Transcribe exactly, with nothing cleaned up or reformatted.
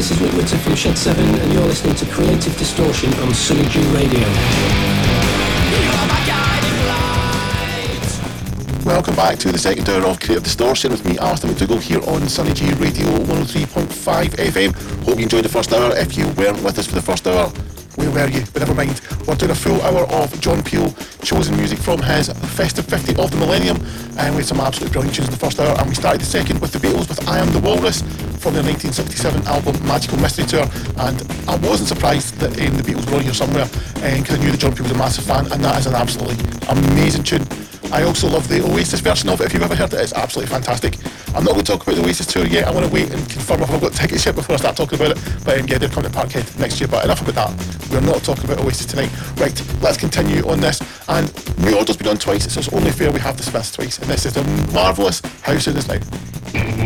this is Nick Witter from Shed seven, and you're listening to Creative Distortion on Sunny G Radio. Welcome back to the second hour of Creative Distortion with me, Alistair McDougall, here on Sunny G Radio one oh three point five F M. Hope you enjoyed the first hour. If you weren't with us for the first hour, where were you? But never mind. We're doing a full hour of John Peel chosen music from his Festive fifty of the Millennium, and we had some absolutely brilliant tunes in the first hour, and we started the second with the Beatles with I Am the Walrus from their nineteen seventy-seven album Magical Mystery Tour. And I wasn't surprised that um, the Beatles were on here somewhere, because um, I knew that John Peel was a massive fan, and that is an absolutely amazing tune. I also love the Oasis version of it. If you've ever heard it, it's absolutely fantastic. I'm not going to talk about the Oasis tour yet. I want to wait and confirm if I've got tickets yet before I start talking about it. But um, yeah, they're coming to Parkhead next year. But enough about that. We're not talking about Oasis tonight. Right, let's continue on this. And New Order's been on twice, so it's only fair we have the Smiths twice. And this is the marvellous How Soon Is Now.